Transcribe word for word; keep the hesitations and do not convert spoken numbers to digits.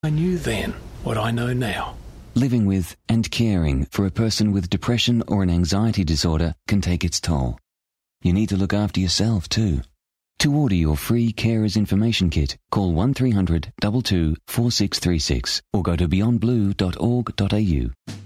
I knew then what I know now. Living with and caring for a person with depression or an anxiety disorder can take its toll. You need to look after yourself too. To order your free Carers Information Kit, call one three hundred two two four six three six or go to beyond blue dot org dot a u.